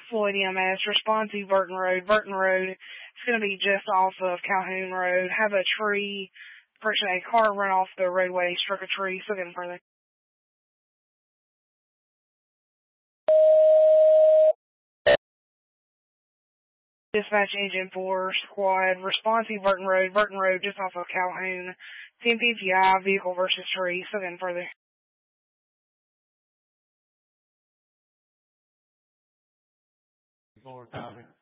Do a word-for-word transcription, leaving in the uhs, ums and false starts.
Floyd E M S, responsive Burton Road. Burton Road, it's going to be just off of Calhoun Road. Have a tree, person, a car run off the roadway, struck a tree, still getting further. Dispatch Agent four, squad, responsive Burton Road. Burton Road, just off of Calhoun. T M P P I, vehicle versus tree, still getting further. Four, copy.